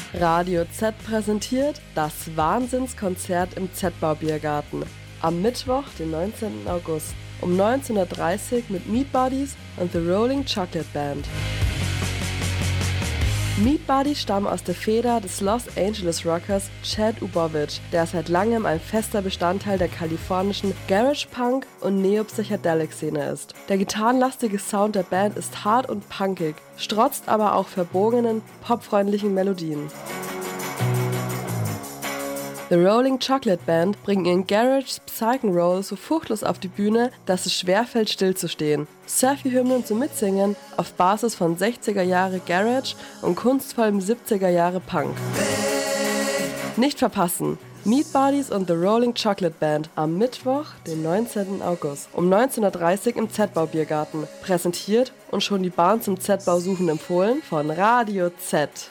Radio Z präsentiert das Wahnsinnskonzert im Z-Bau-Biergarten am Mittwoch, den 19. August um 19:30 Uhr mit Meat Buddies und The Rolling Chocolate Band. Meat Buddies stammen aus der Feder des Los Angeles Rockers Chad Ubowich, der seit langem ein fester Bestandteil der kalifornischen Garage-Punk- und Neo-Psychedelic-Szene ist. Der gitarrenlastige Sound der Band ist hart und punkig, strotzt aber auch verbogenen, popfreundlichen Melodien. The Rolling Chocolate Band bringen ihren Garage Psych-N-Roll so furchtlos auf die Bühne, dass es schwerfällt, stillzustehen. Surfy-Hymnen zum Mitsingen auf Basis von 60er Jahre Garage und kunstvollem 70er Jahre Punk. Nicht verpassen! Meat Buddies und The Rolling Chocolate Band am Mittwoch, den 19. August um 19:30 Uhr im Z-Bau-Biergarten. Präsentiert und schon die Bahn zum Z-Bau suchen empfohlen von Radio Z.